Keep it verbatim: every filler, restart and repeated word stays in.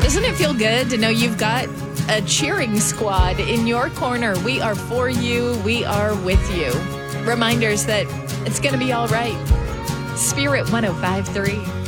Doesn't it feel good to know you've got a cheering squad in your corner? We are for you. We are with you. Reminders that it's going to be all right. Spirit one oh five point three.